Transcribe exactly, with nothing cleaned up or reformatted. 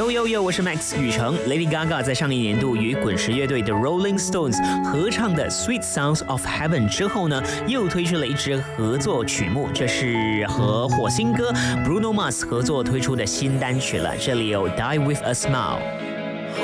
Yo yo yo，我是 Max 雨成。Lady Gaga 在上一年度与滚石乐队的 Rolling Stones 合唱的《Sweet Sounds of Heaven》之后呢，又推出了一支合作曲目，这是和火星哥 Bruno Mars 合作推出的新单曲了。这里有《Die with a Smile》。